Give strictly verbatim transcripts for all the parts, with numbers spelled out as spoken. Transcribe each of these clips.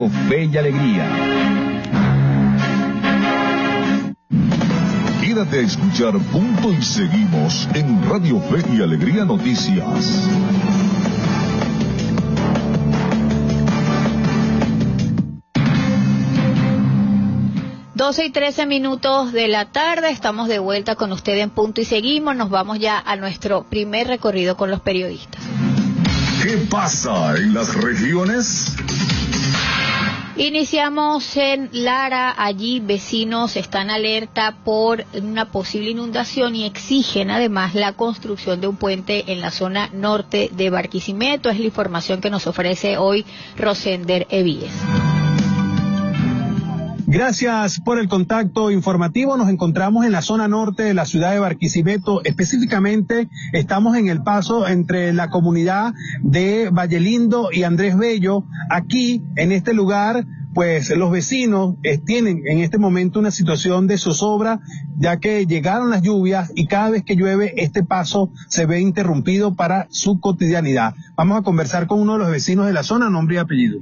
Fe y alegría. Quédate a escuchar Punto y Seguimos en Radio Fe y Alegría Noticias. doce y trece minutos de la tarde, estamos de vuelta con usted en Punto y Seguimos. Nos vamos ya a nuestro primer recorrido con los periodistas. ¿Qué pasa en las regiones? Iniciamos en Lara. Allí vecinos están alerta por una posible inundación y exigen además la construcción de un puente en la zona norte de Barquisimeto. Es la información que nos ofrece hoy Rosender Evíes. Gracias por el contacto informativo. Nos encontramos en la zona norte de la ciudad de Barquisimeto. Específicamente estamos en el paso entre la comunidad de Vallelindo y Andrés Bello. Aquí, en este lugar, pues los vecinos eh, tienen en este momento una situación de zozobra, ya que llegaron las lluvias y cada vez que llueve este paso se ve interrumpido para su cotidianidad. Vamos a conversar con uno de los vecinos de la zona, nombre y apellido.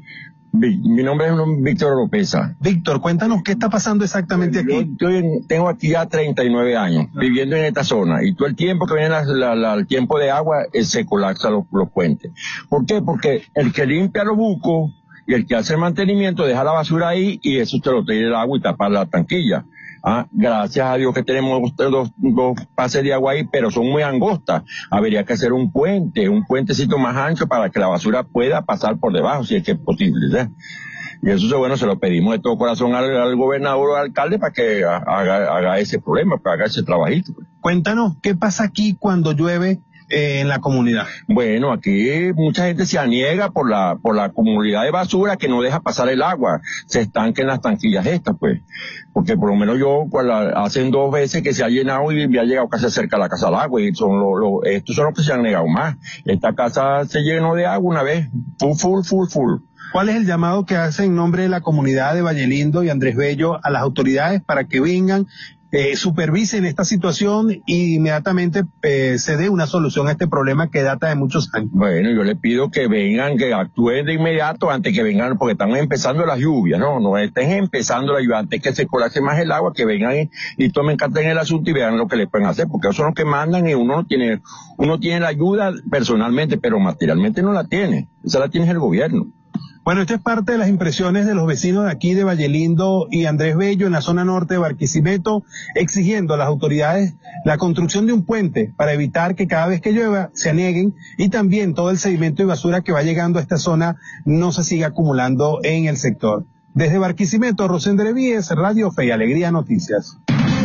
Mi nombre es Víctor Oropesa. Víctor, cuéntanos qué está pasando exactamente aquí. Yo, yo tengo aquí ya treinta y nueve años viviendo en esta zona y todo el tiempo que viene la, la, la, el tiempo de agua eh, se colapsan los, los puentes. ¿Por qué? Porque el que limpia los bucos y el que hace el mantenimiento deja la basura ahí y eso te lo trae el agua y tapa la tanquilla. Ah, gracias a Dios que tenemos dos, dos pases de agua ahí, pero son muy angostas. Habría que hacer un puente, un puentecito más ancho para que la basura pueda pasar por debajo, si es que es posible, ¿sí? Y eso, bueno, se lo pedimos de todo corazón al, al gobernador o al alcalde para que haga, haga ese problema, para que haga ese trabajito. Cuéntanos, ¿qué pasa aquí cuando llueve eh, en la comunidad? Bueno, aquí mucha gente se aniega por la por la comunidad de basura que no deja pasar el agua, se estanca en las tanquillas estas, pues. Porque por lo menos yo, pues, la, hacen dos veces que se ha llenado y me ha llegado casi cerca de la casa al agua, y son los, lo, estos son los que se han negado más. Esta casa se llenó de agua una vez, full, full, full, full. ¿Cuál es el llamado que hace en nombre de la comunidad de Vallelindo y Andrés Bello a las autoridades para que vengan, eh, supervisen esta situación y inmediatamente eh, se dé una solución a este problema que data de muchos años? Bueno, yo les pido que vengan, que actúen de inmediato antes que vengan, porque están empezando las lluvias, ¿no? No estén empezando la lluvia, antes que se colapse más el agua, que vengan y, y tomen carta en el asunto y vean lo que les pueden hacer, porque ellos son los que mandan y uno no tiene, uno tiene la ayuda personalmente, pero materialmente no la tiene, esa la tiene el gobierno. Bueno, esta es parte de las impresiones de los vecinos de aquí de Vallelindo y Andrés Bello en la zona norte de Barquisimeto, exigiendo a las autoridades la construcción de un puente para evitar que cada vez que llueva se anieguen y también todo el sedimento y basura que va llegando a esta zona no se siga acumulando en el sector. Desde Barquisimeto, Rosender Evíes, Radio Fe y Alegría Noticias.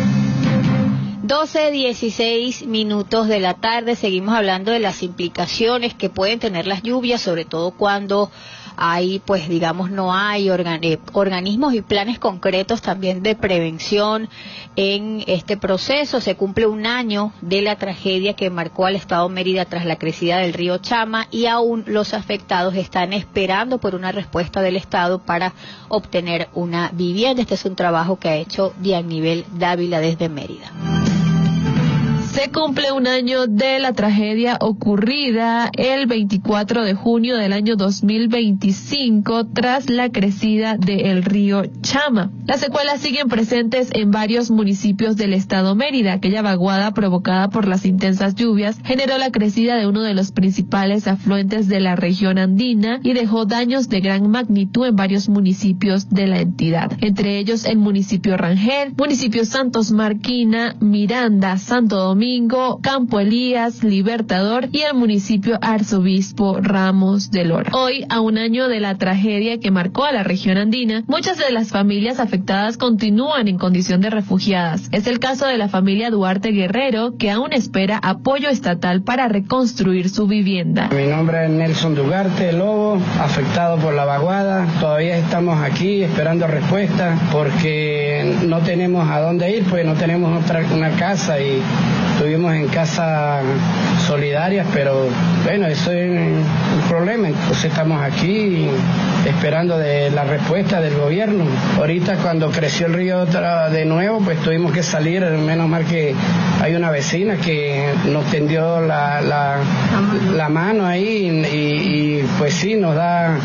doce dieciséis minutos de la tarde, seguimos hablando de las implicaciones que pueden tener las lluvias, sobre todo cuando hay, pues digamos, no hay organ eh, organismos y planes concretos también de prevención en este proceso. Se cumple un año de la tragedia que marcó al estado Mérida tras la crecida del río Chama y aún los afectados están esperando por una respuesta del estado para obtener una vivienda. Este es un trabajo que ha hecho Dianivel Dávila desde Mérida. Se cumple un año de la tragedia ocurrida el veinticuatro de junio del año dos mil veinticinco tras la crecida del río Chama. Las secuelas siguen presentes en varios municipios del estado Mérida. Aquella vaguada provocada por las intensas lluvias generó la crecida de uno de los principales afluentes de la región andina y dejó daños de gran magnitud en varios municipios de la entidad, entre ellos el municipio Rangel, municipio Santos Marquina, Miranda, Santo Domingo, Campo Elías, Libertador y el municipio Arzobispo Ramos de Lora. Hoy, a un año de la tragedia que marcó a la región andina, muchas de las familias afectadas continúan en condición de refugiadas. Es el caso de la familia Duarte Guerrero, que aún espera apoyo estatal para reconstruir su vivienda. Mi nombre es Nelson Duarte Lobo, afectado por la vaguada. Todavía estamos aquí esperando respuesta porque no tenemos a dónde ir, pues no tenemos otra una casa y estuvimos en casa solidarias, pero bueno, eso es un problema. Entonces estamos aquí esperando de la respuesta del gobierno. Ahorita cuando creció el río de nuevo, pues tuvimos que salir, menos mal que hay una vecina que nos tendió la, la, la mano ahí y, y pues sí, nos da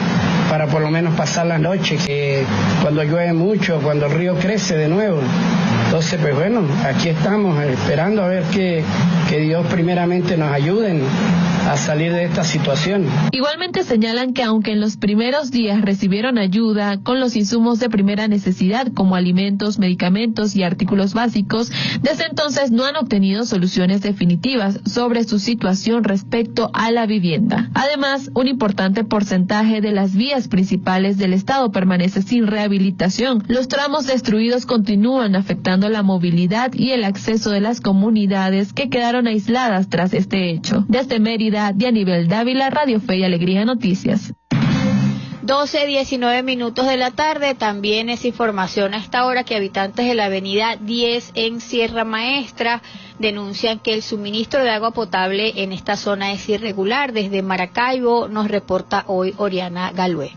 para por lo menos pasar la noche, que cuando llueve mucho, cuando el río crece de nuevo. Entonces, pues bueno, aquí estamos esperando a ver que, que Dios primeramente nos ayude a salir de esta situación. Igualmente señalan que aunque en los primeros días recibieron ayuda con los insumos de primera necesidad como alimentos, medicamentos y artículos básicos, desde entonces no han obtenido soluciones definitivas sobre su situación respecto a la vivienda. Además, un importante porcentaje de las vías principales del estado permanece sin rehabilitación. Los tramos destruidos continúan afectando la movilidad y el acceso de las comunidades que quedaron aisladas tras este hecho. Desde Mérida, Dianibel Dávila, Radio Fe y Alegría Noticias. doce, diecinueve minutos de la tarde. También es información a esta hora que habitantes de la avenida diez en Sierra Maestra denuncian que el suministro de agua potable en esta zona es irregular. Desde Maracaibo nos reporta hoy Oriana Galué.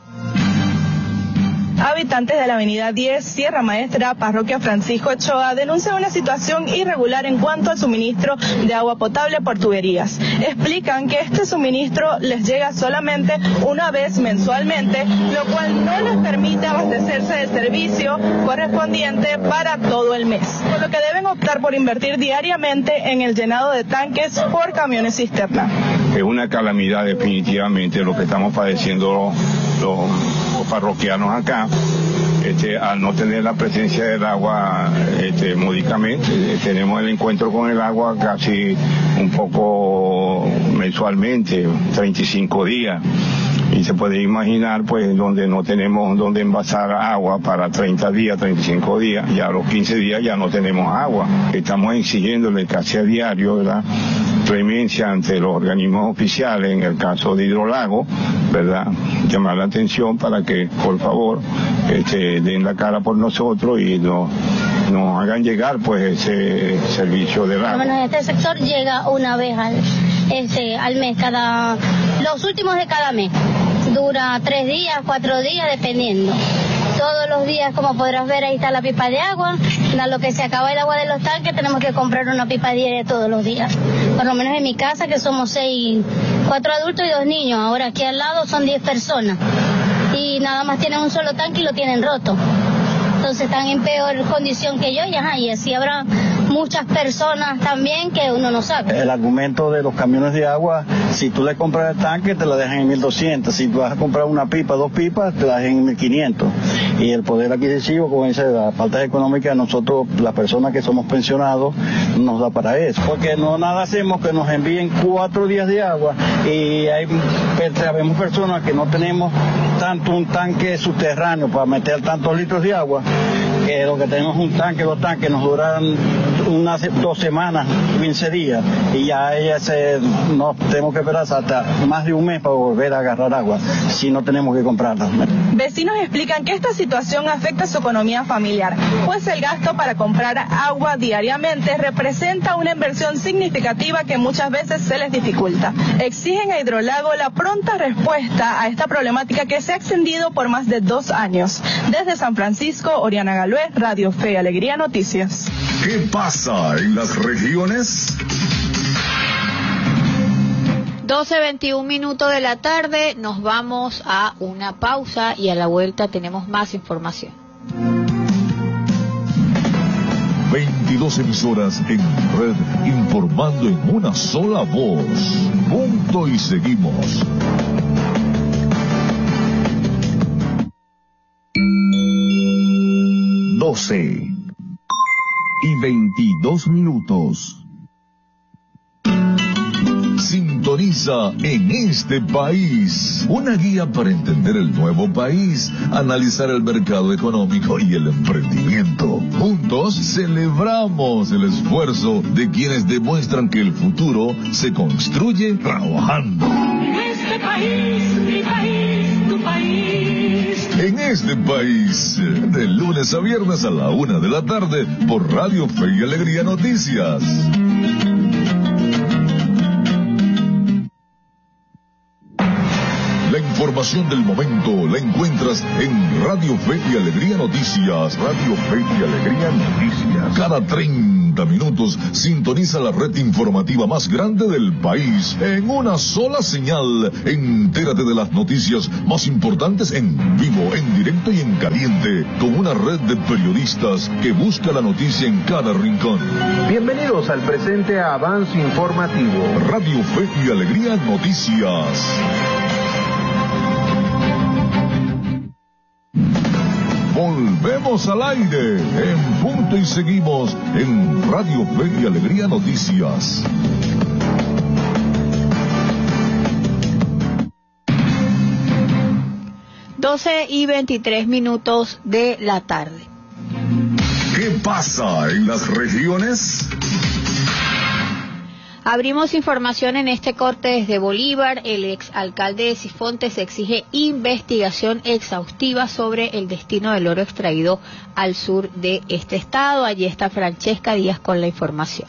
Habitantes de la avenida diez, Sierra Maestra, Parroquia Francisco Ochoa, denuncian una situación irregular en cuanto al suministro de agua potable por tuberías. Explican que este suministro les llega solamente una vez mensualmente, lo cual no les permite abastecerse del servicio correspondiente para todo el mes, por lo que deben optar por invertir diariamente en el llenado de tanques por camiones cisterna. Es una calamidad definitivamente lo que estamos padeciendo los, los parroquianos acá. Este, al no tener la presencia del agua este, módicamente, eh, tenemos el encuentro con el agua casi un poco mensualmente, treinta y cinco días. Y se puede imaginar, pues, donde no tenemos donde envasar agua para treinta días, treinta y cinco días, ya a los quince días ya no tenemos agua. Estamos exigiéndole casi a diario, ¿verdad?, clemencia ante los organismos oficiales, en el caso de Hidrolago, ¿verdad?, llamar la atención para que, por favor, este, den la cara por nosotros y nos, nos hagan llegar, pues, ese servicio de agua. Por lo menos este sector llega una vez al, este, al mes, cada, los últimos de cada mes. Dura tres días, cuatro días, dependiendo. Todos los días, como podrás ver, ahí está la pipa de agua. A lo que se acaba el agua de los tanques, tenemos que comprar una pipa diaria todos los días. Por lo menos en mi casa, que somos seis, cuatro adultos y dos niños. Ahora aquí al lado son diez personas. Y nada más tienen un solo tanque y lo tienen roto. Entonces están en peor condición que yo y, ajá, y así habrá muchas personas también que uno no sabe. El argumento de los camiones de agua, si tú le compras el tanque te lo dejan en mil doscientos, si tú vas a comprar una pipa, dos pipas, te la dejan en mil quinientos. Y el poder adquisitivo, como dice, la falta económica, nosotros, las personas que somos pensionados, nos da para eso. Porque no nada hacemos que nos envíen cuatro días de agua y hay, sabemos personas que no tenemos tanto un tanque subterráneo para meter tantos litros de agua, que lo que tenemos un tanque, dos tanques nos duran unas dos semanas, quince días, y ya ella se, no tenemos que esperar hasta más de un mes para volver a agarrar agua, si no tenemos que comprarla. Vecinos explican que esta situación afecta su economía familiar, pues el gasto para comprar agua diariamente representa una inversión significativa que muchas veces se les dificulta. Exigen a Hidrolago la pronta respuesta a esta problemática que se ha extendido por más de dos años. Desde San Francisco, Oriana Galué, Radio Fe y Alegría Noticias. ¿Qué pasa en las regiones? doce veintiún minutos de la tarde, nos vamos a una pausa y a la vuelta tenemos más información. veintidós emisoras en red, informando en una sola voz. Punto y seguimos. doce y veintidós minutos. Sintoniza En Este País, una guía para entender el nuevo país, analizar el mercado económico y el emprendimiento. Juntos celebramos el esfuerzo de quienes demuestran que el futuro se construye trabajando. En este país, mi país, tu país. En Este País, de lunes a viernes a la una de la tarde, por Radio Fe y Alegría Noticias. La información del momento la encuentras en Radio Fe y Alegría Noticias. Radio Fe y Alegría Noticias. Cada treinta cuarenta minutos sintoniza la red informativa más grande del país en una sola señal. Entérate de las noticias más importantes en vivo, en directo y en caliente, con una red de periodistas que busca la noticia en cada rincón. Bienvenidos al presente avance informativo. Radio Fe y Alegría Noticias. Volvemos al aire en punto y seguimos en Radio Fe y Alegría Noticias. doce y veintitrés minutos de la tarde. ¿Qué pasa en las regiones? Abrimos información en este corte desde Bolívar. El exalcalde de Sifontes exige investigación exhaustiva sobre el destino del oro extraído al sur de este estado. Allí está Francesca Díaz con la información.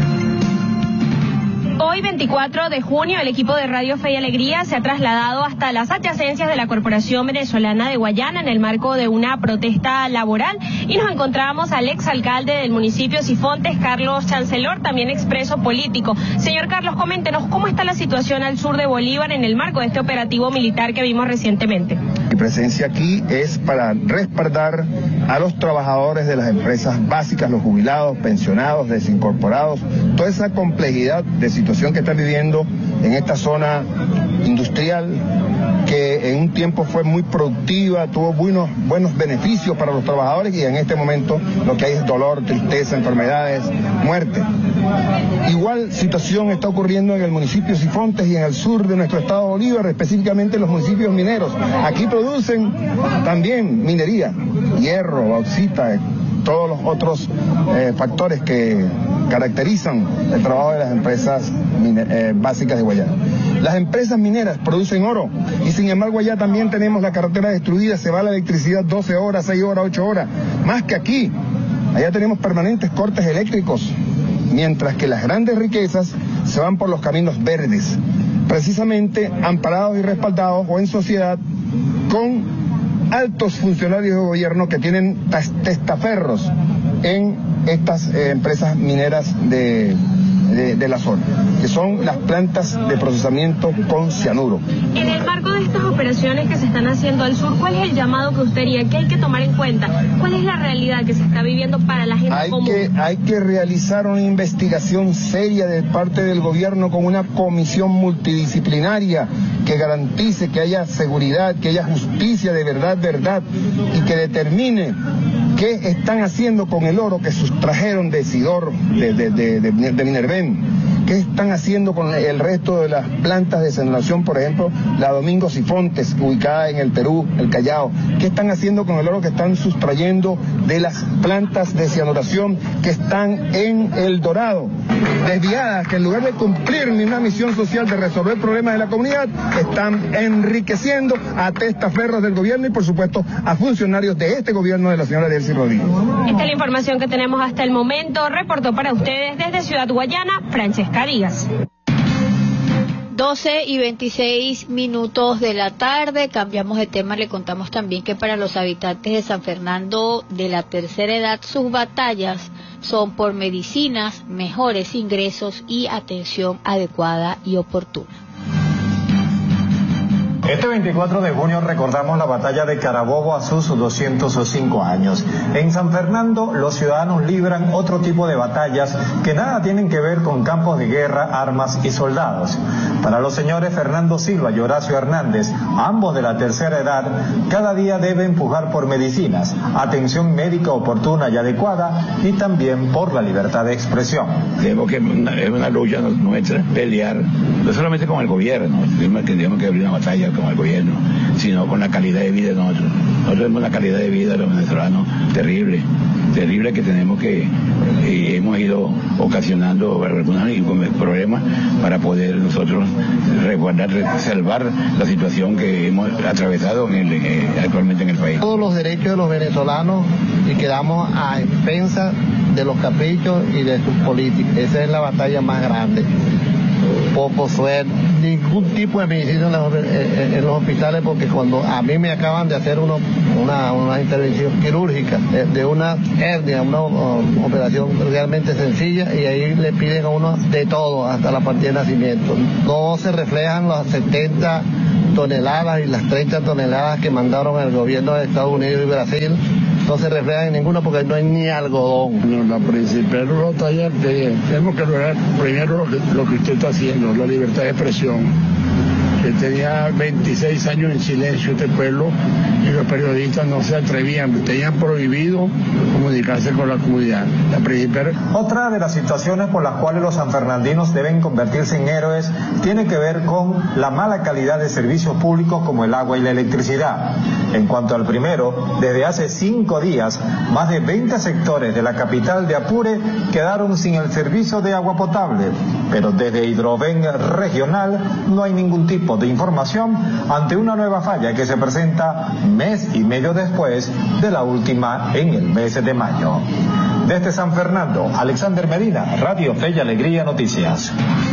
Hoy, veinticuatro de junio, el equipo de Radio Fe y Alegría se ha trasladado hasta las adyacencias de la Corporación Venezolana de Guayana en el marco de una protesta laboral y nos encontramos al exalcalde del municipio Sifontes, Carlos Chancellor, también expreso político. Señor Carlos, coméntenos cómo está la situación al sur de Bolívar en el marco de este operativo militar que vimos recientemente. Mi presencia aquí es para respaldar a los trabajadores de las empresas básicas, los jubilados, pensionados, desincorporados, toda esa complejidad de situación que están viviendo en esta zona industrial que en un tiempo fue muy productiva, tuvo buenos, buenos beneficios para los trabajadores y en este momento lo que hay es dolor, tristeza, enfermedades, muerte. Igual situación está ocurriendo en el municipio Sifontes y en el sur de nuestro estado de Bolívar, específicamente en los municipios mineros. Aquí producen también minería, hierro, bauxita, todos los otros eh, factores que caracterizan el trabajo de las empresas mine- eh, básicas de Guayana. Las empresas mineras producen oro y sin embargo allá también tenemos la carretera destruida, se va la electricidad doce horas, seis horas, ocho horas, más que aquí. Allá tenemos permanentes cortes eléctricos, mientras que las grandes riquezas se van por los caminos verdes, precisamente amparados y respaldados o en sociedad con altos funcionarios de gobierno que tienen testaferros en estas eh, empresas mineras de, de, de la zona, que son las plantas de procesamiento con cianuro. En el marco de estas operaciones que se están haciendo al sur, ¿cuál es el llamado que usted haría? ¿Qué hay que tomar en cuenta? ¿Cuál es la realidad que se está viviendo para la gente hay común? Que, hay que realizar una investigación seria de parte del gobierno con una comisión multidisciplinaria que garantice que haya seguridad, que haya justicia de verdad, verdad, y que determine qué están haciendo con el oro que sustrajeron de Sidor, de, de, de, de, de Minerven. ¿Qué están haciendo con el resto de las plantas de cianuración, por ejemplo, la Domingo Sifontes, ubicada en el Perú, el Callao? ¿Qué están haciendo con el oro que están sustrayendo de las plantas de cianuración que están en El Dorado? Desviadas, que en lugar de cumplir ni una misión social de resolver problemas de la comunidad, están enriqueciendo a testaferros del gobierno y, por supuesto, a funcionarios de este gobierno de la señora Delcy Rodríguez. Esta es la información que tenemos hasta el momento. Reportó para ustedes desde Ciudad Guayana, Francesca Díaz. doce y veintiséis minutos de la tarde, cambiamos de tema, le contamos también que para los habitantes de San Fernando de la tercera edad, sus batallas son por medicinas, mejores ingresos y atención adecuada y oportuna. Este veinticuatro de junio recordamos la batalla de Carabobo a sus doscientos cinco años. En San Fernando los ciudadanos libran otro tipo de batallas que nada tienen que ver con campos de guerra, armas y soldados. Para los señores Fernando Silva y Horacio Hernández, ambos de la tercera edad, cada día debe empujar por medicinas, atención médica oportuna y adecuada y también por la libertad de expresión. Tenemos que, es una lucha nuestra, pelear, no solamente con el gobierno, tenemos que, tenemos que abrir una batalla con el gobierno, sino con la calidad de vida de nosotros. Nosotros tenemos una calidad de vida de los venezolanos terrible, terrible que tenemos que, y hemos ido ocasionando algunos problemas para poder nosotros resguardar, salvar la situación que hemos atravesado en el, eh, actualmente en el país. Todos los derechos de los venezolanos y quedamos a expensas de los caprichos y de sus políticas. Esa es la batalla más grande. poco suero, ningún tipo de medicina en los, en, en los hospitales, porque cuando a mí me acaban de hacer uno, una, una intervención quirúrgica de, de una hernia, una uh, operación realmente sencilla, y ahí le piden a uno de todo, hasta la partida de nacimiento. No se reflejan las setenta toneladas y las treinta toneladas que mandaron el gobierno de Estados Unidos y Brasil. No se reflejan en ninguna porque no hay ni algodón. No, la principal batalla de, tenemos que lograr primero lo que, lo que usted está haciendo, la libertad de expresión. Que tenía veintiséis años en silencio este pueblo y los periodistas no se atrevían, tenían prohibido comunicarse con la comunidad. La principal... Otra de las situaciones por las cuales los sanfernandinos deben convertirse en héroes tiene que ver con la mala calidad de servicios públicos como el agua y la electricidad. En cuanto al primero, desde hace cinco días, más de veinte sectores de la capital de Apure quedaron sin el servicio de agua potable, pero desde Hidroven Regional no hay ningún tipo de información ante una nueva falla que se presenta mes y medio después de la última en el mes de mayo. Desde San Fernando, Alexander Medina, Radio Fe y Alegría Noticias.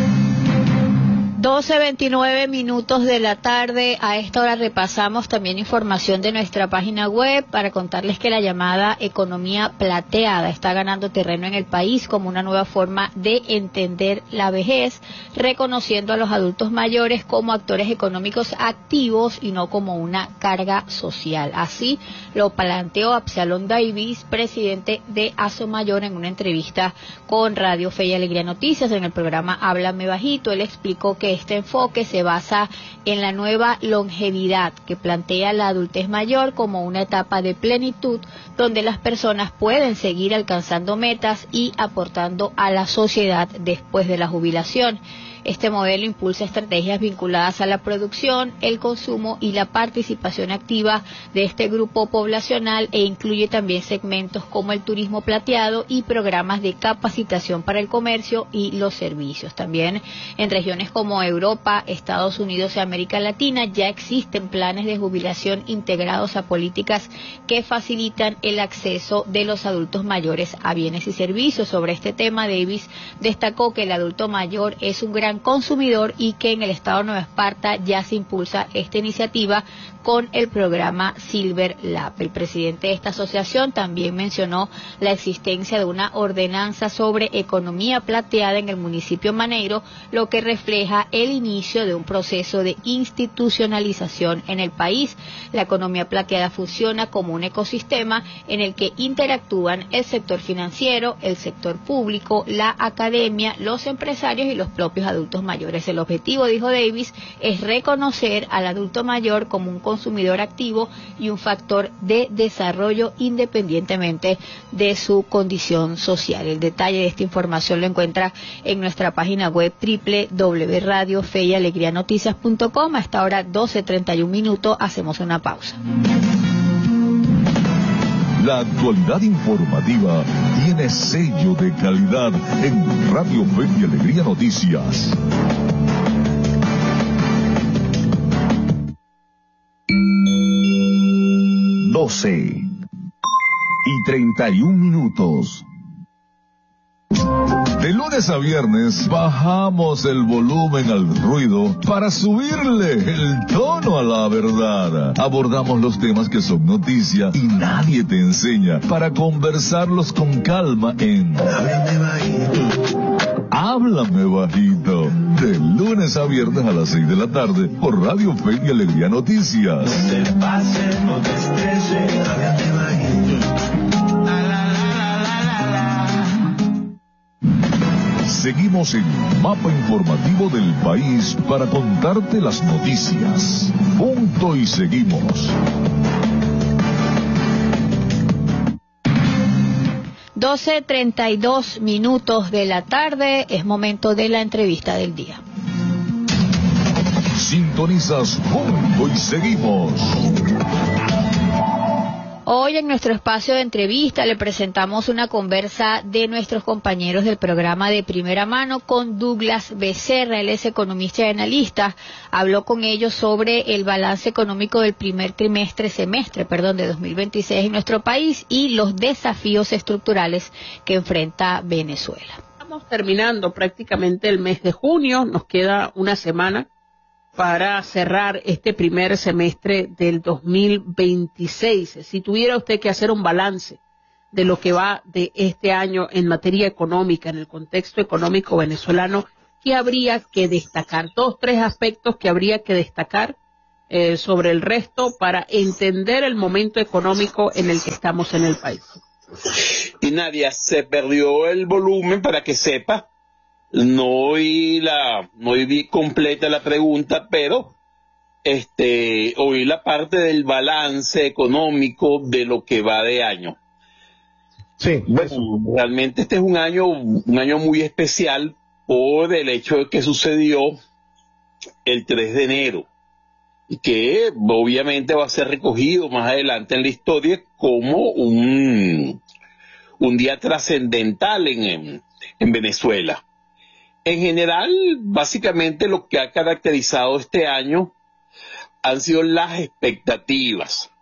doce veintinueve minutos de la tarde. A esta hora repasamos también información de nuestra página web para contarles que la llamada economía plateada está ganando terreno en el país como una nueva forma de entender la vejez, reconociendo a los adultos mayores como actores económicos activos y no como una carga social. Así lo planteó Absalón Davis, presidente de Asomayor, en una entrevista con Radio Fe y Alegría Noticias en el programa Háblame Bajito. Él explicó que este enfoque se basa en la nueva longevidad que plantea la adultez mayor como una etapa de plenitud donde las personas pueden seguir alcanzando metas y aportando a la sociedad después de la jubilación. Este modelo impulsa estrategias vinculadas a la producción, el consumo y la participación activa de este grupo poblacional e incluye también segmentos como el turismo plateado y programas de capacitación para el comercio y los servicios. También en regiones como Europa, Estados Unidos y América Latina ya existen planes de jubilación integrados a políticas que facilitan el acceso de los adultos mayores a bienes y servicios. Sobre este tema, Davis destacó que el adulto mayor es un gran consumidor y que en el estado de Nueva Esparta ya se impulsa esta iniciativa con el programa Silver Lab. El presidente de esta asociación también mencionó la existencia de una ordenanza sobre economía plateada en el municipio Maneiro, lo que refleja el inicio de un proceso de institucionalización en el país. La economía plateada funciona como un ecosistema en el que interactúan el sector financiero, el sector público, la academia, los empresarios y los propios adultos mayores. El objetivo, dijo Davis, es reconocer al adulto mayor como un consumidor activo y un factor de desarrollo independientemente de su condición social. El detalle de esta información lo encuentra en nuestra página web doble u doble u doble u punto radio fe y alegría noticias punto com. A esta hora doce treinta y un minutos, hacemos una pausa. La actualidad informativa tiene sello de calidad en Radio Fe y Alegría Noticias. doce y treinta y un minutos. De lunes a viernes bajamos el volumen al ruido para subirle el tono a la verdad. Abordamos los temas que son noticia y nadie te enseña para conversarlos con calma en Háblame Bajito. Háblame Bajito. De lunes a viernes a las seis de la tarde por Radio Fe y Alegría Noticias. No te pases, no te estreses, háblame bajito. Seguimos en Mapa Informativo del País para contarte las noticias. Punto y seguimos. doce treinta y dos minutos de la tarde, es momento de la entrevista del día. Sintonizas Punto y seguimos. Hoy en nuestro espacio de entrevista le presentamos una conversa de nuestros compañeros del programa de Primera Mano con Douglas Becerra. Él es economista y analista. Habló con ellos sobre el balance económico del primer trimestre, semestre, perdón, de dos mil veintiséis en nuestro país y los desafíos estructurales que enfrenta Venezuela. estamos terminando prácticamente el mes de junio, nos queda una semana para cerrar este primer semestre del dos mil veintiséis. Si tuviera usted que hacer un balance de lo que va de este año en materia económica, en el contexto económico venezolano, ¿qué habría que destacar? Dos, tres aspectos que habría que destacar eh, sobre el resto para entender el momento económico en el que estamos en el país. Y Nadia, se perdió el volumen, para que sepa. No oí la, no oí completa la pregunta, pero este, oí la parte del balance económico de lo que va de año. Sí. Bueno, realmente este es un año, un año muy especial por el hecho de que sucedió el tres de enero, y que obviamente va a ser recogido más adelante en la historia como un, un día trascendental en, en, en Venezuela. En general, básicamente lo que ha caracterizado este año han sido las expectativas,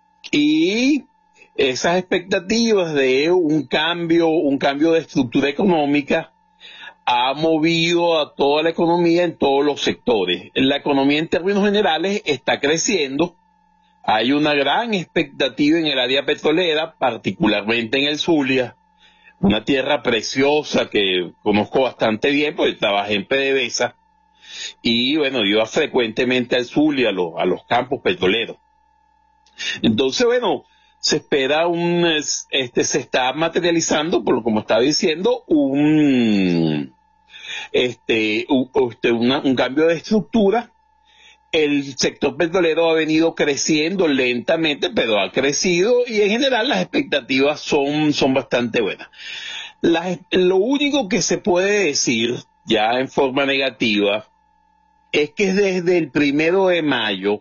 y esas expectativas de un cambio, un cambio de estructura económica ha movido a toda la economía en todos los sectores. La economía en términos generales está creciendo. Hay una gran expectativa en el área petrolera, particularmente en el Zulia, una tierra preciosa que conozco bastante bien porque trabajé en PDVSA y bueno, iba frecuentemente al Zulia, a los, a los campos petroleros. Entonces, bueno, se espera un, este, se está materializando, por como estaba diciendo, un, este, un, este, una, un cambio de estructura. El sector petrolero ha venido creciendo lentamente, pero ha crecido, y en general las expectativas son, son bastante buenas. Las, lo único que se puede decir, ya en forma negativa, es que desde el primero de mayo,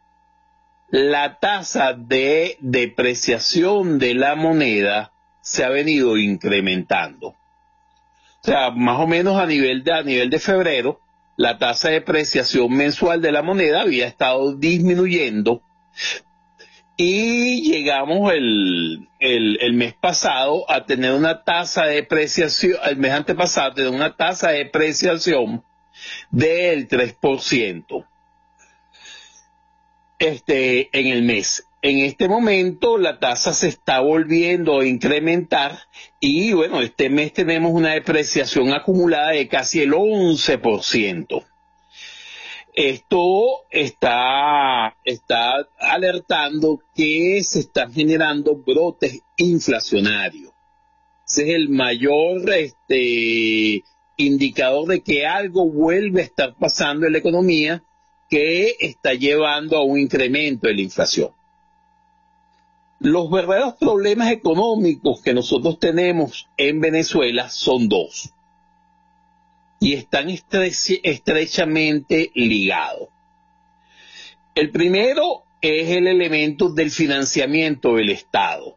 la tasa de depreciación de la moneda se ha venido incrementando. O sea, más o menos a nivel de, a nivel de febrero, la tasa de depreciación mensual de la moneda había estado disminuyendo, y llegamos el, el, el mes pasado a tener una tasa de depreciación, el mes antepasado a tener una tasa de depreciación del tres por ciento. Este, en el mes. En este momento la tasa se está volviendo a incrementar, y bueno, este mes tenemos una depreciación acumulada de casi el once por ciento. Esto está, está alertando que se están generando brotes inflacionarios. Ese es el mayor este, indicador de que algo vuelve a estar pasando en la economía, que está llevando a un incremento de la inflación. Los verdaderos problemas económicos que nosotros tenemos en Venezuela son dos, y están estre- estrechamente ligados. El primero es el elemento del financiamiento del Estado.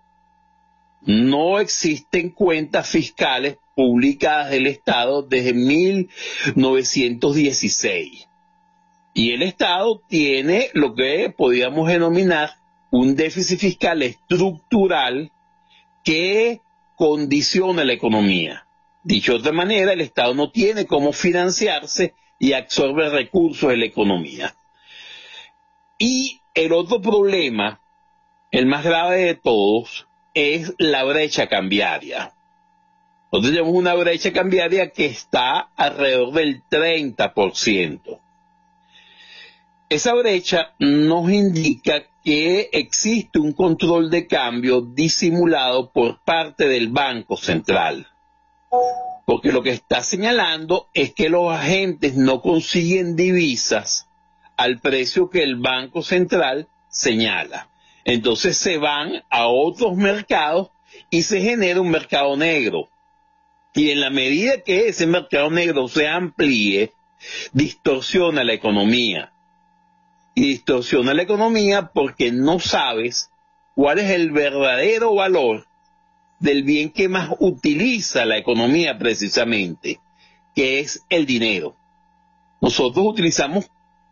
No existen cuentas fiscales publicadas del Estado desde mil novecientos dieciséis. Y el Estado tiene lo que podríamos denominar un déficit fiscal estructural que condiciona la economía. Dicho de otra manera, el Estado no tiene cómo financiarse y absorbe recursos de la economía. Y el otro problema, el más grave de todos, es la brecha cambiaria. Nosotros tenemos una brecha cambiaria que está alrededor del treinta por ciento. Esa brecha nos indica que existe un control de cambio disimulado por parte del Banco Central, porque lo que está señalando es que los agentes no consiguen divisas al precio que el Banco Central señala. Entonces se van a otros mercados y se genera un mercado negro. Y en la medida que ese mercado negro se amplíe, distorsiona la economía. Y distorsiona la economía porque no sabes cuál es el verdadero valor del bien que más utiliza la economía precisamente, que es el dinero. Nosotros utilizamos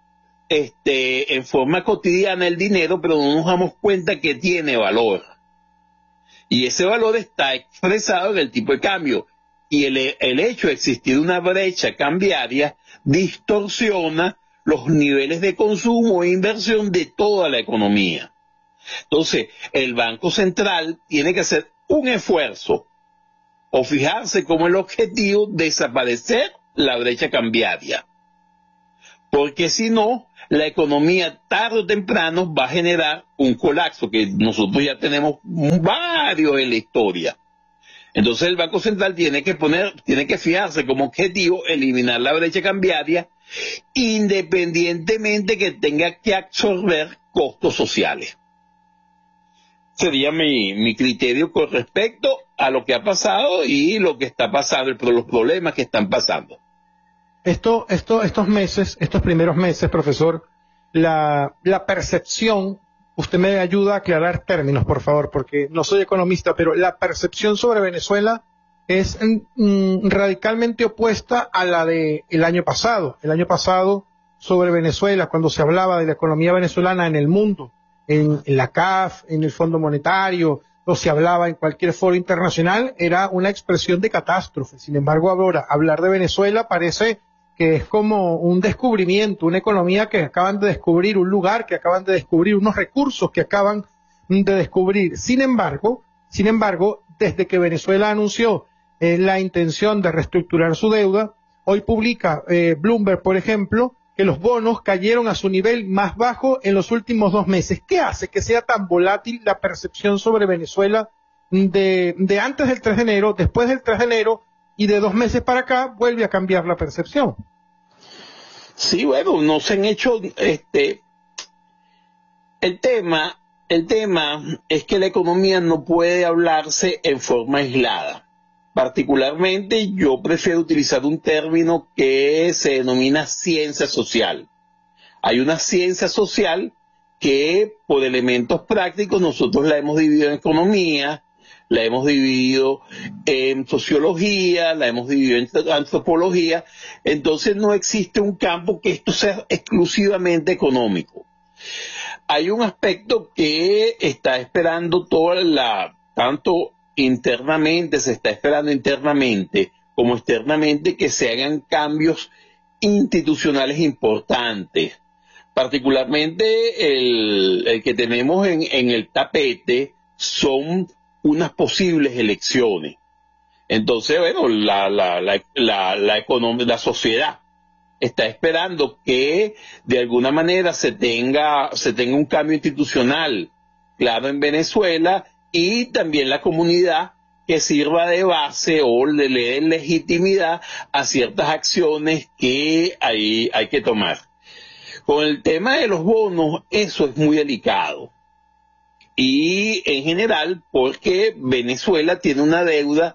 este, en forma cotidiana el dinero, pero no nos damos cuenta que tiene valor. Y ese valor está expresado en el tipo de cambio. y el, el hecho de existir una brecha cambiaria distorsiona los niveles de consumo e inversión de toda la economía. Entonces, el Banco Central tiene que hacer un esfuerzo o fijarse como el objetivo desaparecer la brecha cambiaria. Porque si no, la economía tarde o temprano va a generar un colapso, que nosotros ya tenemos varios en la historia. Entonces el Banco Central tiene que poner, tiene que fijarse como objetivo eliminar la brecha cambiaria, independientemente que tenga que absorber costos sociales. Sería mi, mi criterio con respecto a lo que ha pasado y lo que está pasando, los problemas que están pasando. Esto, esto, estos meses, estos primeros meses, profesor, la, la percepción, usted me ayuda a aclarar términos, por favor, porque no soy economista, pero la percepción sobre Venezuela es mm, radicalmente opuesta a la de el año pasado. El año pasado, sobre Venezuela, cuando se hablaba de la economía venezolana en el mundo, en, en la C A F, en el Fondo Monetario, o se hablaba en cualquier foro internacional, era una expresión de catástrofe. Sin embargo, ahora hablar de Venezuela parece que es como un descubrimiento, una economía que acaban de descubrir, un lugar que acaban de descubrir, unos recursos que acaban de descubrir. Sin embargo, sin embargo, desde que Venezuela anunció eh, la intención de reestructurar su deuda, hoy publica eh, Bloomberg, por ejemplo, que los bonos cayeron a su nivel más bajo en los últimos dos meses. ¿Qué hace que sea tan volátil la percepción sobre Venezuela de, de antes del tres de enero, después del tres de enero, y de dos meses para acá vuelve a cambiar la percepción? Sí, bueno, no se han hecho, este, el tema, el tema es que la economía no puede hablarse en forma aislada. Particularmente yo prefiero utilizar un término que se denomina ciencia social. Hay una ciencia social que por elementos prácticos nosotros la hemos dividido en economía, la hemos dividido en sociología, la hemos dividido en antropología. Entonces no existe un campo que esto sea exclusivamente económico. Hay un aspecto que está esperando toda la, tanto internamente, se está esperando internamente como externamente, que se hagan cambios institucionales importantes. Particularmente el, el que tenemos en, en el tapete son unas posibles elecciones. Entonces, bueno, la, la, la, la, la economía, la sociedad está esperando que de alguna manera se tenga, se tenga un cambio institucional claro en Venezuela, y también la comunidad que sirva de base o le dé legitimidad a ciertas acciones que hay, hay que tomar. Con el tema de los bonos, eso es muy delicado. Y en general porque Venezuela tiene una deuda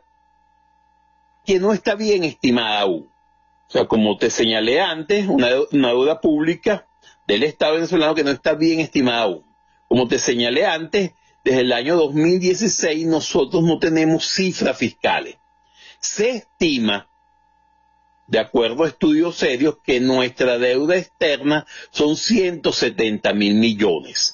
que no está bien estimada aún. O sea, como te señalé antes, una, una deuda pública del Estado venezolano que no está bien estimada aún. Como te señalé antes, desde el año dos mil dieciséis nosotros no tenemos cifras fiscales. Se estima, de acuerdo a estudios serios, que nuestra deuda externa son ciento setenta mil millones.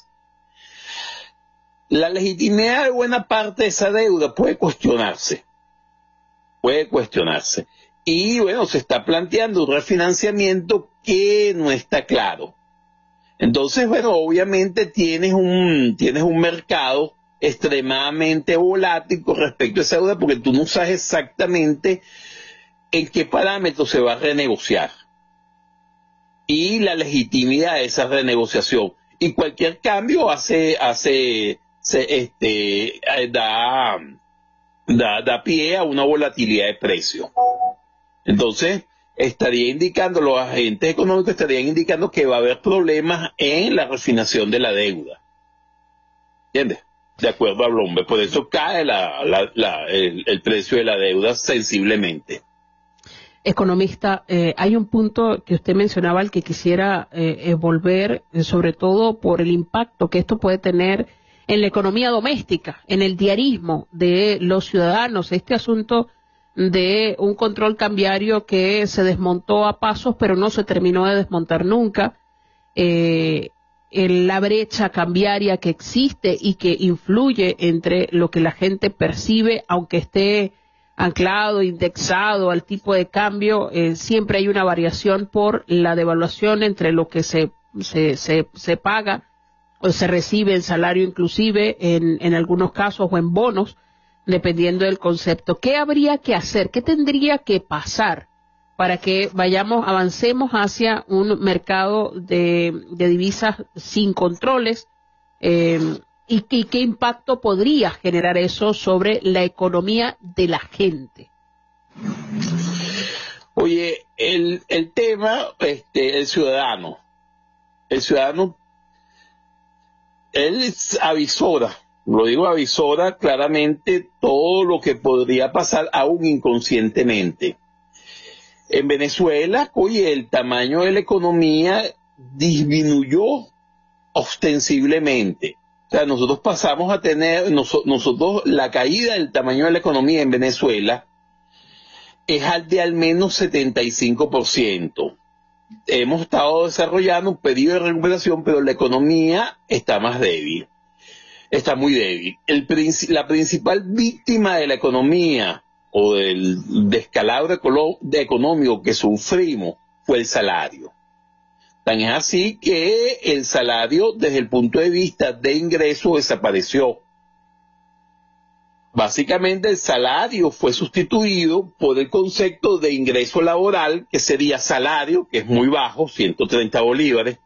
La legitimidad de buena parte de esa deuda puede cuestionarse, puede cuestionarse. Y bueno, se está planteando un refinanciamiento que no está claro. Entonces, bueno, obviamente tienes un, tienes un mercado extremadamente volátil con respecto a esa deuda, porque tú no sabes exactamente en qué parámetros se va a renegociar y la legitimidad de esa renegociación. Y cualquier cambio hace, hace, se, este, da, da, da pie a una volatilidad de precio. Entonces, estaría indicando, los agentes económicos estarían indicando que va a haber problemas en la refinanciación de la deuda. ¿Entiendes? De acuerdo a Bloomberg. Por eso cae la, la, la, el, el precio de la deuda sensiblemente. Economista, eh, hay un punto que usted mencionaba al que quisiera eh, volver, eh, sobre todo por el impacto que esto puede tener en la economía doméstica, en el diarismo de los ciudadanos. Este asunto de un control cambiario que se desmontó a pasos, pero no se terminó de desmontar nunca, eh, en la brecha cambiaria que existe y que influye entre lo que la gente percibe, aunque esté anclado, indexado al tipo de cambio, eh, siempre hay una variación por la devaluación entre lo que se, se, se, se paga o se recibe en salario inclusive en, en algunos casos o en bonos, dependiendo del concepto. ¿Qué habría que hacer? ¿Qué tendría que pasar para que vayamos, avancemos hacia un mercado de, de divisas sin controles? Eh, y, y qué impacto podría generar eso sobre la economía de la gente. Oye, el, el tema, este, el ciudadano, el ciudadano, él avisora, lo digo avisora claramente todo lo que podría pasar aún inconscientemente. En Venezuela, oye, el tamaño de la economía disminuyó ostensiblemente. O sea, nosotros pasamos a tener, nos, nosotros, la caída del tamaño de la economía en Venezuela es al de al menos setenta y cinco por ciento. Hemos estado desarrollando un periodo de recuperación, pero la economía está más débil. Está muy débil. El, la principal víctima de la economía o del descalabro económico que sufrimos fue el salario. Tan es así que el salario desde el punto de vista de ingreso desapareció. Básicamente el salario fue sustituido por el concepto de ingreso laboral, que sería salario, que es muy bajo, ciento treinta bolívares,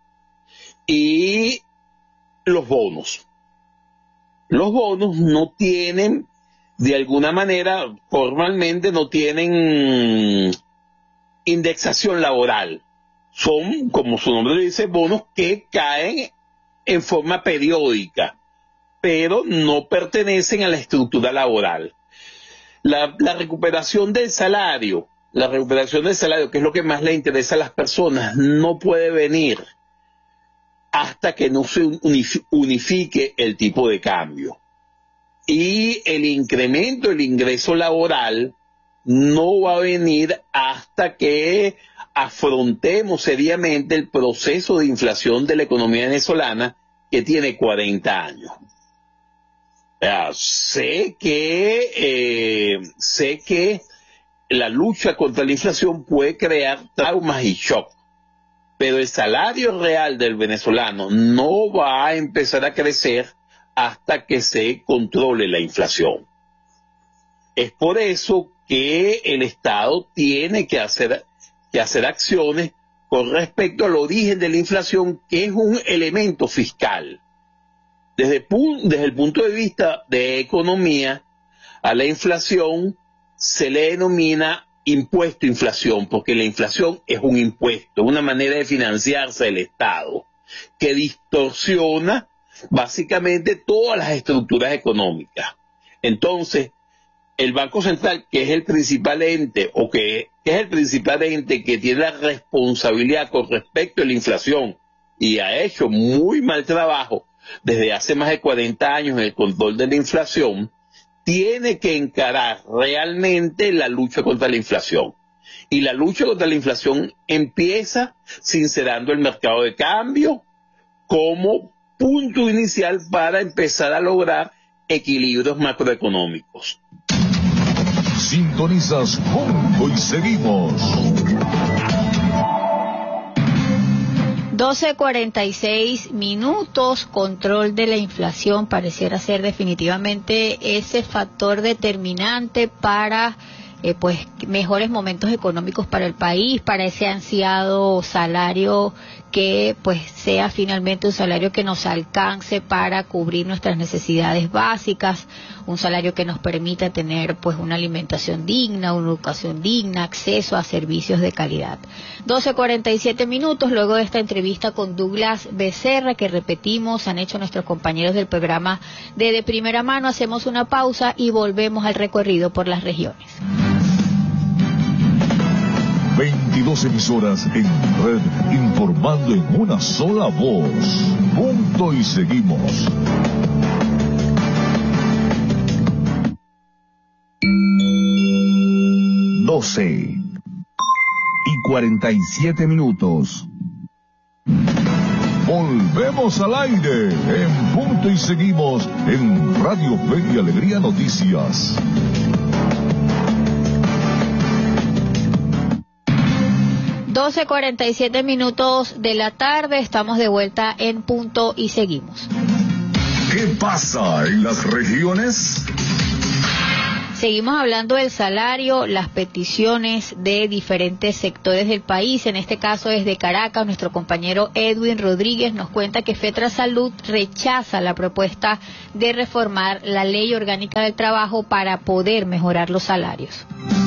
y los bonos. Los bonos no tienen, de alguna manera, formalmente no tienen indexación laboral. Son, como su nombre dice, bonos que caen en forma periódica, pero no pertenecen a la estructura laboral. La, la recuperación del salario, la recuperación del salario, que es lo que más le interesa a las personas, no puede venir hasta que no se unifique el tipo de cambio. Y el incremento del ingreso laboral no va a venir hasta que afrontemos seriamente el proceso de inflación de la economía venezolana, que tiene cuarenta años. Uh, sé que eh, sé que la lucha contra la inflación puede crear traumas y shock, pero el salario real del venezolano no va a empezar a crecer hasta que se controle la inflación. Es por eso que el Estado tiene que hacer, que hacer acciones con respecto al origen de la inflación, que es un elemento fiscal. Desde, desde el punto de vista de economía, a la inflación se le denomina impuesto a inflación, porque la inflación es un impuesto, una manera de financiarse del Estado, que distorsiona básicamente todas las estructuras económicas. Entonces, el Banco Central, que es el principal ente, o que, que es el principal ente que tiene la responsabilidad con respecto a la inflación, y ha hecho muy mal trabajo desde hace más de cuarenta años en el control de la inflación, tiene que encarar realmente la lucha contra la inflación. Y la lucha contra la inflación empieza sincerando el mercado de cambio como punto inicial para empezar a lograr equilibrios macroeconómicos. Sintonizas Juntos y Seguimos. doce cuarenta y seis minutos, control de la inflación pareciera ser definitivamente ese factor determinante para eh, pues mejores momentos económicos para el país, para ese ansiado salario que pues sea finalmente un salario que nos alcance para cubrir nuestras necesidades básicas, un salario que nos permita tener pues una alimentación digna, una educación digna, acceso a servicios de calidad. doce cuarenta y siete minutos, luego de esta entrevista con Douglas Becerra, que repetimos, han hecho nuestros compañeros del programa de De Primera Mano, hacemos una pausa y volvemos al recorrido por las regiones. veintidós emisoras en red, informando en una sola voz. Punto y seguimos. doce y cuarenta y siete minutos. Volvemos al aire en Punto y Seguimos en Radio Fe y Alegría Noticias. doce cuarenta y siete minutos de la tarde, estamos de vuelta en Punto y seguimos. ¿Qué pasa en las regiones? Seguimos hablando del salario, las peticiones de diferentes sectores del país. En este caso desde Caracas, nuestro compañero Edwin Rodríguez nos cuenta que FETRASalud rechaza la propuesta de reformar la Ley Orgánica del Trabajo para poder mejorar los salarios.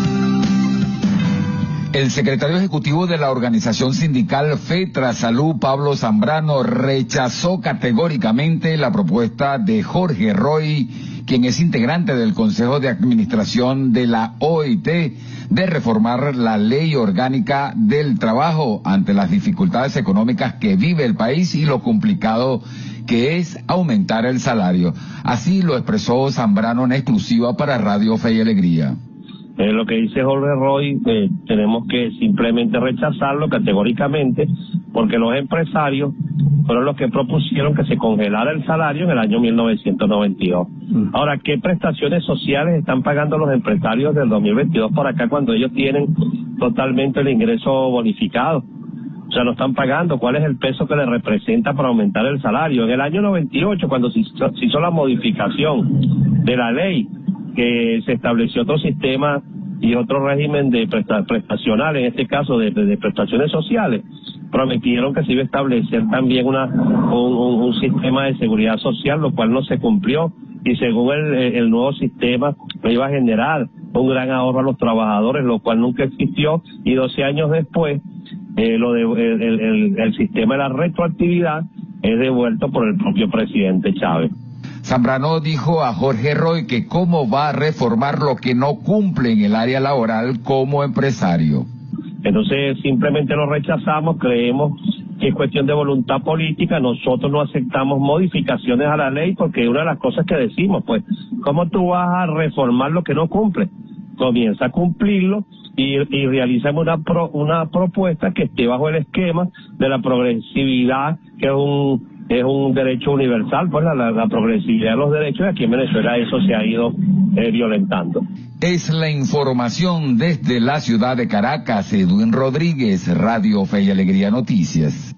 El secretario ejecutivo de la organización sindical FETRASalud, Pablo Zambrano, rechazó categóricamente la propuesta de Jorge Roy, quien es integrante del Consejo de Administración de la O I T, de reformar la Ley Orgánica del Trabajo ante las dificultades económicas que vive el país y lo complicado que es aumentar el salario. Así lo expresó Zambrano en exclusiva para Radio Fe y Alegría. Eh, lo que dice Jorge Roy, eh, tenemos que simplemente rechazarlo categóricamente, porque los empresarios fueron los que propusieron que se congelara el salario en el año mil novecientos noventa y dos. Mm. Ahora, ¿qué prestaciones sociales están pagando los empresarios del dos mil veintidós por acá cuando ellos tienen totalmente el ingreso bonificado? O sea, no están pagando. ¿Cuál es el peso que les representa para aumentar el salario? En el año noventa y ocho, cuando se hizo, se hizo la modificación de la ley, que se estableció otro sistema y otro régimen de presta, prestacional, en este caso de, de, de prestaciones sociales, prometieron que se iba a establecer también una un, un, un sistema de seguridad social, lo cual no se cumplió, y según el, el nuevo sistema iba a generar un gran ahorro a los trabajadores, lo cual nunca existió, y doce años después eh, lo de, el, el, el sistema de la retroactividad es devuelto por el propio presidente Chávez. Zambrano dijo a Jorge Roy que cómo va a reformar lo que no cumple en el área laboral como empresario. Entonces simplemente lo rechazamos, creemos que es cuestión de voluntad política, nosotros no aceptamos modificaciones a la ley porque una de las cosas que decimos, pues, ¿cómo tú vas a reformar lo que no cumple? Comienza a cumplirlo y, y realiza una, pro, una propuesta que esté bajo el esquema de la progresividad, que es un es un derecho universal, pues la, la, la progresividad de los derechos, y aquí en Venezuela eso se ha ido eh, violentando. Es la información desde la ciudad de Caracas. Edwin Rodríguez, Radio Fe y Alegría Noticias.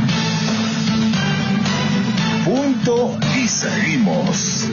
Punto y seguimos.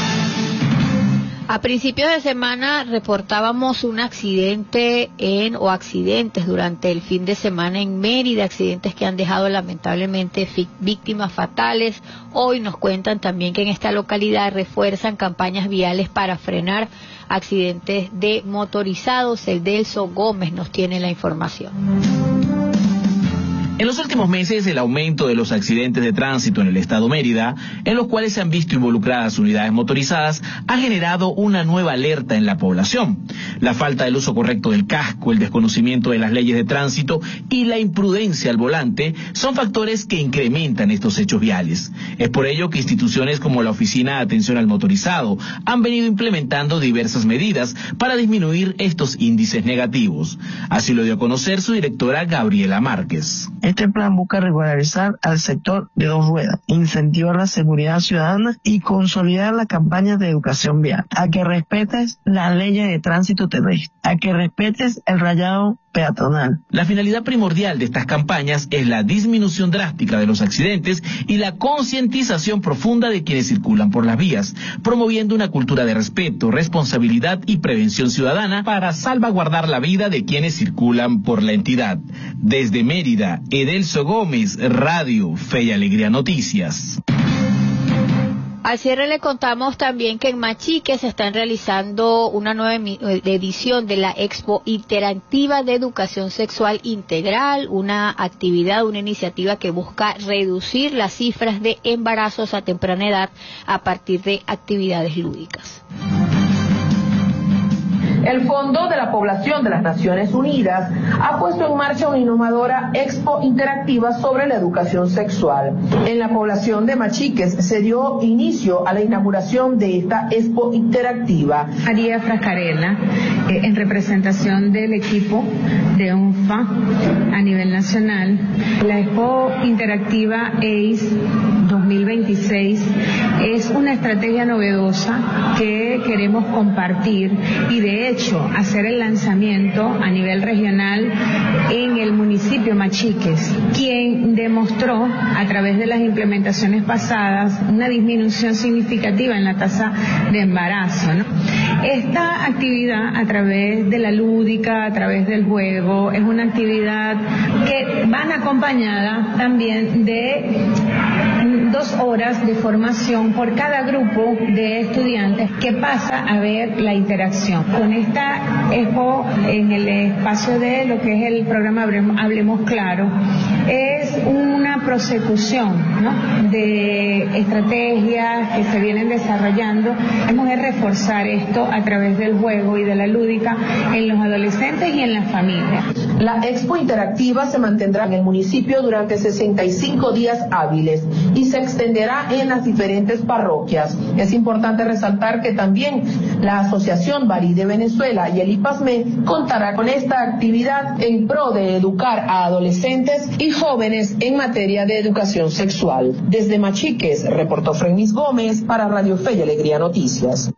A principios de semana reportábamos un accidente en o accidentes durante el fin de semana en Mérida, accidentes que han dejado lamentablemente fi- víctimas fatales. Hoy nos cuentan también que en esta localidad refuerzan campañas viales para frenar accidentes de motorizados. El Delso Gómez nos tiene la información. En los últimos meses, el aumento de los accidentes de tránsito en el estado Mérida, en los cuales se han visto involucradas unidades motorizadas, ha generado una nueva alerta en la población. La falta del uso correcto del casco, el desconocimiento de las leyes de tránsito y la imprudencia al volante son factores que incrementan estos hechos viales. Es por ello que instituciones como la Oficina de Atención al Motorizado han venido implementando diversas medidas para disminuir estos índices negativos. Así lo dio a conocer su directora Gabriela Márquez. Este plan busca regularizar al sector de dos ruedas, incentivar la seguridad ciudadana y consolidar las campañas de educación vial, a que respetes las leyes de tránsito terrestre, a que respetes el rayado peatonal. La finalidad primordial de estas campañas es la disminución drástica de los accidentes y la concientización profunda de quienes circulan por las vías, promoviendo una cultura de respeto, responsabilidad y prevención ciudadana para salvaguardar la vida de quienes circulan por la entidad. Desde Mérida, Edelso Gómez, Radio Fe y Alegría Noticias. Al cierre le contamos también que en Machique se están realizando una nueva edición de la Expo Interactiva de Educación Sexual Integral, una actividad, una iniciativa que busca reducir las cifras de embarazos a temprana edad a partir de actividades lúdicas. El Fondo de la Población de las Naciones Unidas ha puesto en marcha una innovadora expo interactiva sobre la educación sexual. En la población de Machiques se dio inicio a la inauguración de esta expo interactiva. María Frascarella, eh, en representación del equipo de U N F A a nivel nacional, la expo interactiva A I S dos mil mil veintiséis es una estrategia novedosa que queremos compartir y de hecho hacer el lanzamiento a nivel regional en el municipio Machiques, quien demostró a través de las implementaciones pasadas una disminución significativa en la tasa de embarazo, ¿no? Esta actividad a través de la lúdica, a través del juego, es una actividad que van acompañada también de dos horas de formación por cada grupo de estudiantes que pasa a ver la interacción. Con esta expo en el espacio de lo que es el programa Hablemos Claro, es una prosecución, ¿no?, de estrategias que se vienen desarrollando. Hemos de reforzar esto a través del juego y de la lúdica en los adolescentes y en las familias. La expo interactiva se mantendrá en el municipio durante sesenta y cinco días hábiles y se extenderá en las diferentes parroquias. Es importante resaltar que también la Asociación Barí de Venezuela y el IPASME contará con esta actividad en pro de educar a adolescentes y jóvenes en materia de educación sexual. Desde Machiques, reportó Fremis Gómez para Radio Fe y Alegría Noticias.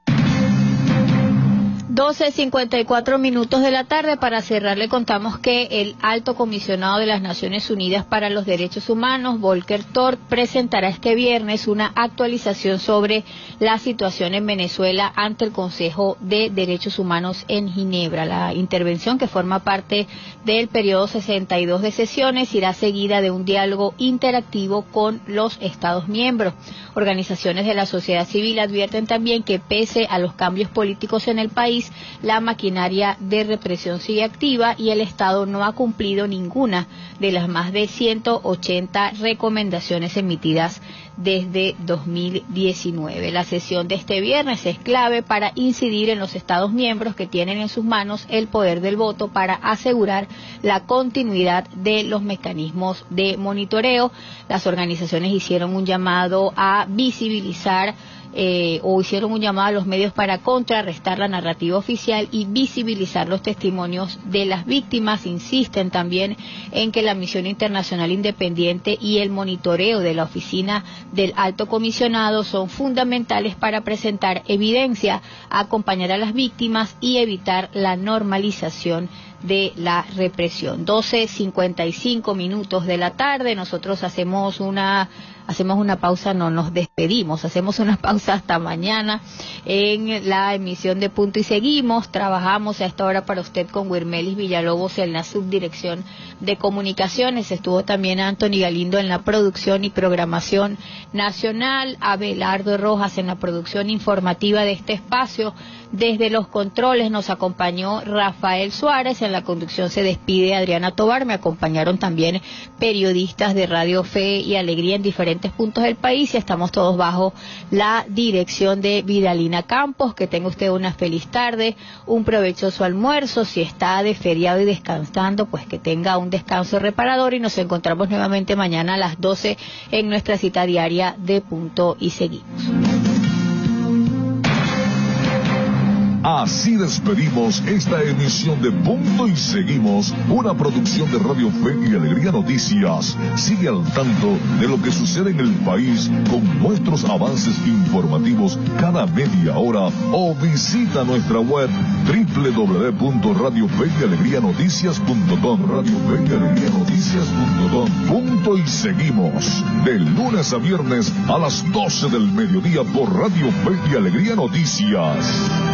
doce cincuenta y cuatro minutos de la tarde. Para cerrar, le contamos que el Alto Comisionado de las Naciones Unidas para los Derechos Humanos, Volker Turk, presentará este viernes una actualización sobre la situación en Venezuela ante el Consejo de Derechos Humanos en Ginebra. La intervención, que forma parte del periodo sesenta y dos de sesiones, irá seguida de un diálogo interactivo con los Estados miembros. Organizaciones de la sociedad civil advierten también que pese a los cambios políticos en el país, la maquinaria de represión sigue activa y el Estado no ha cumplido ninguna de las más de ciento ochenta recomendaciones emitidas desde dos mil diecinueve. La sesión de este viernes es clave para incidir en los Estados miembros que tienen en sus manos el poder del voto para asegurar la continuidad de los mecanismos de monitoreo. Las organizaciones hicieron un llamado a visibilizar Eh, o hicieron un llamado a los medios para contrarrestar la narrativa oficial y visibilizar los testimonios de las víctimas. Insisten también en que la misión internacional independiente y el monitoreo de la oficina del Alto Comisionado son fundamentales para presentar evidencia, acompañar a las víctimas y evitar la normalización de la represión. doce cincuenta y cinco minutos de la tarde. Nosotros hacemos una hacemos una pausa, no nos despedimos, hacemos una pausa hasta mañana en la emisión de Punto y Seguimos. Trabajamos a esta hora para usted con Wirmelis Villalobos en la subdirección de comunicaciones. Estuvo también Anthony Galindo en la producción y programación nacional, Abelardo Rojas en la producción informativa de este espacio. Desde los controles nos acompañó Rafael Suárez, en la conducción se despide Adriana Tobar, me acompañaron también periodistas de Radio Fe y Alegría en diferentes puntos del país y estamos todos bajo la dirección de Vidalina Campos. Que tenga usted una feliz tarde, un provechoso almuerzo, si está de feriado y descansando, pues que tenga un descanso reparador y nos encontramos nuevamente mañana a las doce en nuestra cita diaria de Punto y Seguimos. Así despedimos esta emisión de Punto y Seguimos, una producción de Radio Fe y Alegría Noticias. Sigue al tanto de lo que sucede en el país con nuestros avances informativos cada media hora o visita nuestra web doble u doble u doble u punto radio fe y alegría noticias punto com. Radio Fe y Alegría Noticias punto com. Punto y Seguimos, de lunes a viernes a las doce del mediodía por Radio Fe y Alegría Noticias.